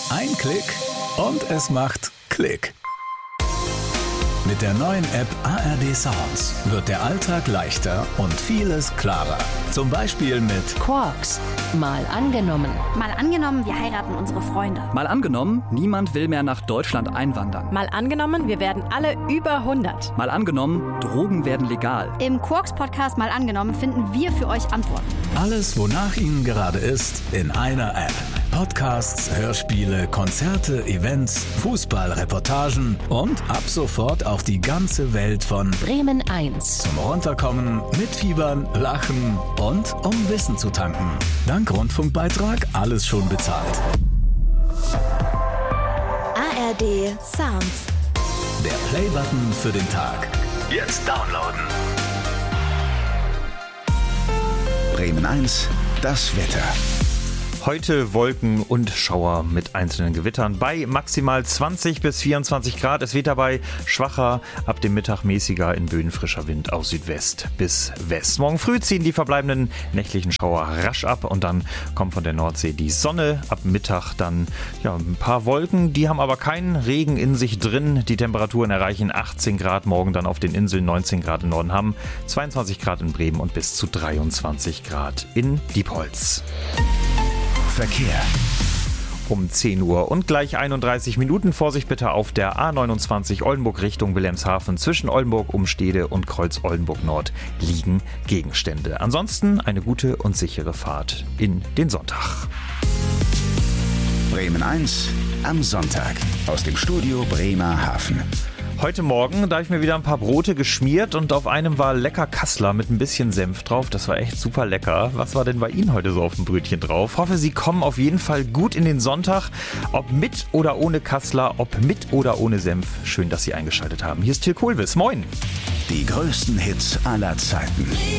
Ein Klick und es macht Klick. Mit der neuen App ARD Sounds wird der Alltag leichter und vieles klarer. Zum Beispiel mit Quarks. Mal angenommen. Mal angenommen, wir heiraten unsere Freunde. Mal angenommen, niemand will mehr nach Deutschland einwandern. Mal angenommen, wir werden alle über 100. Mal angenommen, Drogen werden legal. Im Quarks-Podcast Mal angenommen finden wir für euch Antworten. alles, wonach Ihnen gerade ist, in einer App. Podcasts, Hörspiele, Konzerte, Events, Fußballreportagen und ab sofort auch die ganze Welt von Bremen 1. zum Runterkommen, mitfiebern, lachen und um Wissen zu tanken. Dank Rundfunkbeitrag alles schon bezahlt. ARD Sounds. Der Playbutton für den Tag. Jetzt downloaden. Bremen 1, das Wetter. Heute Wolken und Schauer mit einzelnen Gewittern bei maximal 20 bis 24 Grad. Es weht dabei schwacher, ab dem Mittag mäßiger, in Böen frischer Wind aus Südwest bis West. Morgen früh ziehen die verbleibenden nächtlichen Schauer rasch ab und dann kommt von der Nordsee die Sonne. Ab Mittag dann ein paar Wolken, die haben aber keinen Regen in sich drin. Die Temperaturen erreichen 18 Grad, morgen dann auf den Inseln 19 Grad in Nordenham, 22 Grad in Bremen und bis zu 23 Grad in Diepholz. Verkehr. Um 10 Uhr und gleich 31 Minuten. Vorsicht bitte auf der A29 Oldenburg Richtung Wilhelmshaven. Zwischen Oldenburg, Umstede und Kreuz Oldenburg Nord liegen Gegenstände. Ansonsten eine gute und sichere Fahrt in den Sonntag. Bremen 1 am Sonntag. Aus dem Studio Bremerhaven. Heute Morgen, da habe ich mir wieder ein paar Brote geschmiert und auf einem war lecker Kassler mit ein bisschen Senf drauf. Das war echt super lecker. Was war denn bei Ihnen heute so auf dem Brötchen drauf? Hoffe, Sie kommen auf jeden Fall gut in den Sonntag. Ob mit oder ohne Kassler, ob mit oder ohne Senf. Schön, dass Sie eingeschaltet haben. Hier ist Till Kohlwiss. Moin! Die größten Hits aller Zeiten.